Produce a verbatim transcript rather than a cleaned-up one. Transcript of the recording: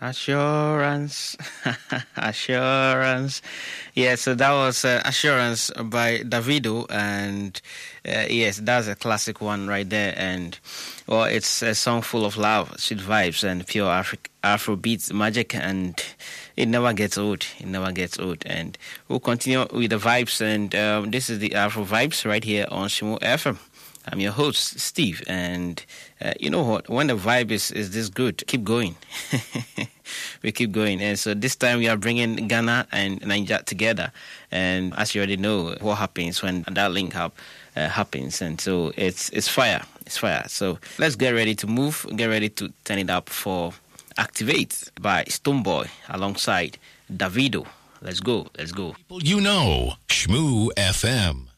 Assurance, assurance. Yeah, so that was uh, Assurance by Davido, and uh, yes, that's a classic one right there. And well, it's a song full of love, sweet vibes, and pure Afro Afrobeats magic, and it never gets old. It never gets old. And we'll continue with the vibes, and um, this is the Afro Vibes right here on Shimo F M. I'm your host, Steve, and uh, you know what? When the vibe is, is this good, keep going. We keep going. And so this time we are bringing Ghana and Nigeria together. And as you already know, what happens when that link up uh, happens. And so it's it's fire. It's fire. So let's get ready to move, get ready to turn it up for Activate by Stonebwoy alongside Davido. Let's go. Let's go. You know, Shmoo F M.